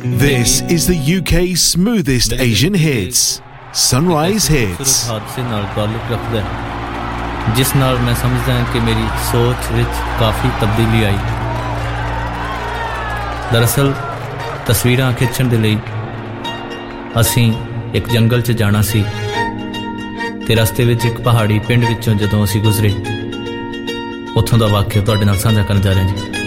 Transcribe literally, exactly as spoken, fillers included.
This is the U K's smoothest Asian hits. Sunrise Hits. ਹਾਦਸੇ ਨਾਲ ਤਾਲੁਕ ਰੱਖਦਾ ਹੈ ਜਿਸ ਨਾਲ ਮੈਂ ਸਮਝਦਾ ਹਾਂ ਕਿ ਮੇਰੀ ਸੋਚ ਵਿੱਚ ਕਾਫੀ ਤਬਦੀਲੀ ਆਈ। ਦਰਅਸਲ ਤਸਵੀਰਾਂ ਖਿੱਚਣ ਦੇ ਲਈ ਅਸੀਂ ਇੱਕ ਜੰਗਲ 'ਚ ਜਾਣਾ ਸੀ ਤੇ ਰਸਤੇ ਵਿੱਚ ਇੱਕ ਪਹਾੜੀ ਪਿੰਡ ਵਿੱਚੋਂ ਜਦੋਂ ਅਸੀਂ ਗੁਜ਼ਰੇ ਉੱਥੋਂ ਦਾ ਵਾਕਿਆ ਤੁਹਾਡੇ ਨਾਲ ਸਾਂਝਾ ਕਰਨ ਜਾ ਰਹੇ ਹਾਂ ਜੀ।